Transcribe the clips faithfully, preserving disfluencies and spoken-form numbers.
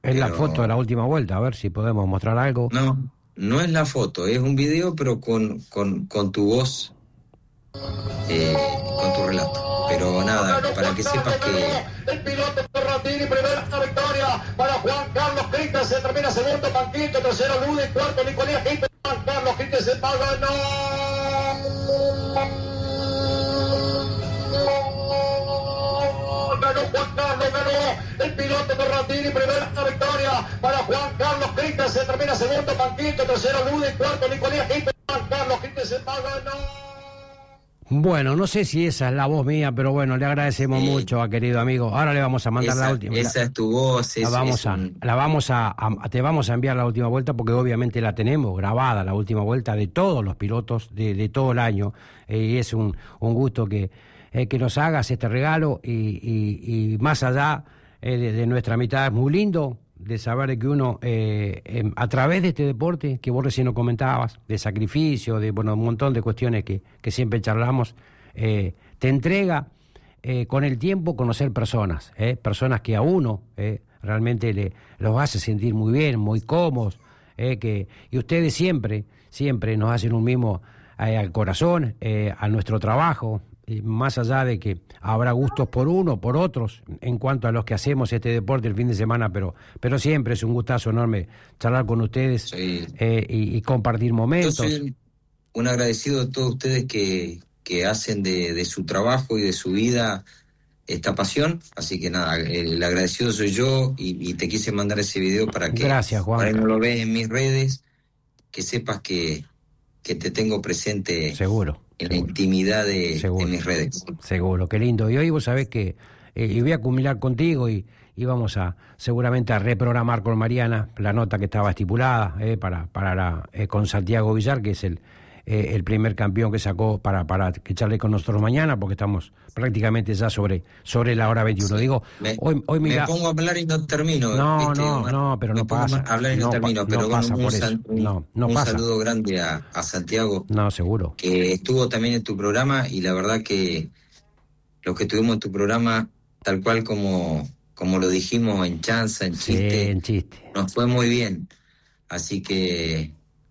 Es la foto de la última vuelta, a ver si podemos mostrar algo. No, no es la foto, es un video, pero con, con, con tu voz, eh, con tu relato. Pero nada, para que sepas que... El piloto Corratini, primera victoria para Juan Carlos Quintas, se termina segundo Panquito, tercero Lude, cuarto Nicolás Quintas, Juan Carlos Quintas se paga, no. Ganó Juan Carlos, ganó el piloto Corratini, primera victoria para Juan Carlos Quintas, se termina segundo Panquito, tercero Lude, cuarto Nicolás Quintas, Juan Carlos Quintas se paga, no. Bueno, no sé si esa es la voz mía, pero bueno, le agradecemos sí. mucho a querido amigo. Ahora le vamos a mandar esa, la última. Esa la, es tu voz. La es, vamos, es a, un... la vamos a, a, te vamos a enviar la última vuelta porque obviamente la tenemos grabada, la última vuelta de todos los pilotos de, de todo el año. Eh, y es un, un gusto que, eh, que nos hagas este regalo y, y, y más allá eh, de, de nuestra mitad es muy lindo de saber que uno, eh, eh, a través de este deporte que vos recién nos comentabas, de sacrificio, de bueno, un montón de cuestiones que, que siempre charlamos, Eh, te entrega eh, con el tiempo conocer personas, eh, personas que a uno eh, realmente le, los hace sentir muy bien, muy cómodos, eh, que, y ustedes siempre, siempre nos hacen un mimo eh, al corazón, eh, a nuestro trabajo, y más allá de que habrá gustos por uno, por otros, en cuanto a los que hacemos este deporte el fin de semana, pero, pero siempre es un gustazo enorme charlar con ustedes sí. eh, y, y compartir momentos. Yo soy un agradecido de todos ustedes que que hacen de, de su trabajo y de su vida esta pasión, así que nada, el agradecido soy yo y, y te quise mandar ese video para que Gracias, Juan. para que no lo veas en mis redes, que sepas que, que te tengo presente seguro en seguro. la intimidad de, de mis redes. Seguro, qué lindo. Y hoy vos sabés que eh, y voy a acumular contigo y, y vamos a seguramente a reprogramar con Mariana la nota que estaba estipulada eh, para, para la, eh, con Santiago Villar, que es el Eh, el primer campeón que sacó para, para que charle con nosotros mañana, porque estamos prácticamente ya sobre, sobre la hora veintiuno. Sí. Digo, me, hoy, hoy mira... me pongo a hablar y no termino. No, ¿viste? no, no, pero me no pasa. A hablar y no, no termino, pa, pero no bueno, pasa un, por sal, eso. un, no, no un pasa. saludo grande a, a Santiago. No, seguro. Que estuvo también en tu programa y la verdad que los que estuvimos en tu programa, tal cual como, como lo dijimos en chanza, en chiste, sí, en chiste, nos fue muy bien. Así que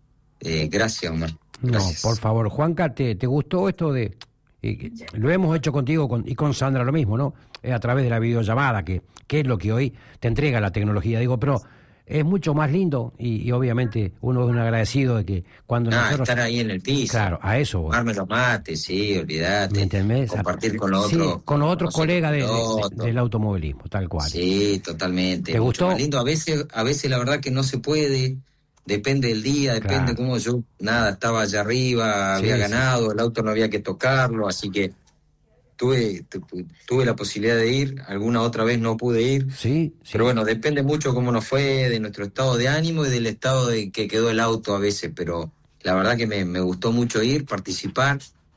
eh, gracias, Omar. Gracias. No, por favor, Juanca, ¿te, te gustó esto de...? Eh, lo hemos hecho contigo con, y con Sandra lo mismo, ¿no? Eh, a través de la videollamada, que, que es lo que hoy te entrega la tecnología. Digo, pero es mucho más lindo y, y obviamente uno es un agradecido de que cuando ah, nosotros... estar ahí en el piso. Claro, a eso. Tomarme los mates, sí, olvídate. Compartir con los sí, otros... con los otros colegas de, de, del automovilismo, tal cual. Sí, totalmente. ¿Te mucho gustó? Más lindo. A veces, a veces la verdad que no se puede... Depende del día, depende claro. cómo yo, nada, estaba allá arriba, sí, había sí. ganado, el auto no había que tocarlo, así que tuve tu, tuve la posibilidad de ir, alguna otra vez no pude ir, sí, sí. pero bueno, depende mucho cómo nos fue, de nuestro estado de ánimo y del estado de que quedó el auto a veces, pero la verdad que me, me gustó mucho ir, participar,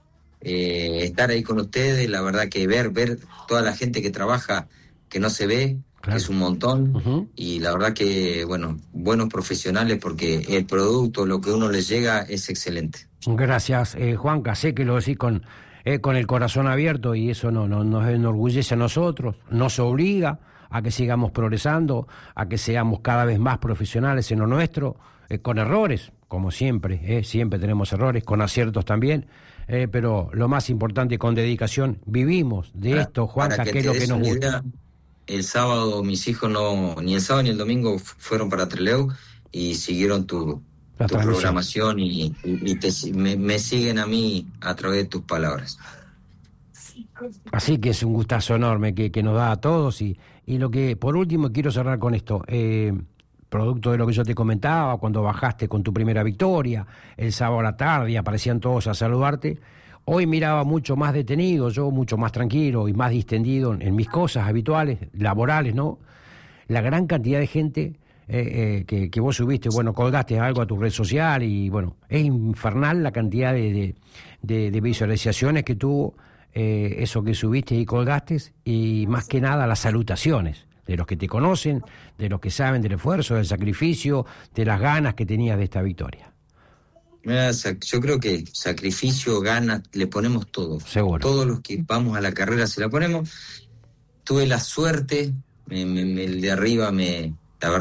eh, estar ahí con ustedes, la verdad que ver, ver toda la gente que trabaja, que no se ve, claro. Es un montón, uh-huh. Y la verdad que, bueno, buenos profesionales porque el producto, lo que uno les llega es excelente. Gracias, eh, Juanca, sé que lo decís con, eh, con el corazón abierto y eso no, no, nos enorgullece a nosotros, nos obliga a que sigamos progresando, a que seamos cada vez más profesionales en lo nuestro, eh, con errores, como siempre, eh, siempre tenemos errores, con aciertos también, eh, pero lo más importante, con dedicación, vivimos de para, esto, Juanca, que, que es lo que nos gusta. Idea, el sábado mis hijos no, ni el sábado ni el domingo fueron para Trelew y siguieron tu, tu programación y, y, y te, me, me siguen a mí a través de tus palabras. Así que es un gustazo enorme que, que nos da a todos y, y lo que, por último, quiero cerrar con esto, eh, producto de lo que yo te comentaba, cuando bajaste con tu primera victoria, el sábado a la tarde y aparecían todos a saludarte. Hoy miraba mucho más detenido, yo mucho más tranquilo y más distendido en mis cosas habituales, laborales, ¿no? La gran cantidad de gente eh, eh, que, que vos subiste, bueno, colgaste algo a tu red social y, bueno, es infernal la cantidad de, de, de, de visualizaciones que tuvo eh, eso que subiste y colgaste y, más que nada, las salutaciones de los que te conocen, de los que saben del esfuerzo, del sacrificio, de las ganas que tenías de esta victoria. Yo creo que sacrificio, ganas, le ponemos todo. Seguro. Todos los que vamos a la carrera se la ponemos. Tuve la suerte, me, me, me, el de arriba me,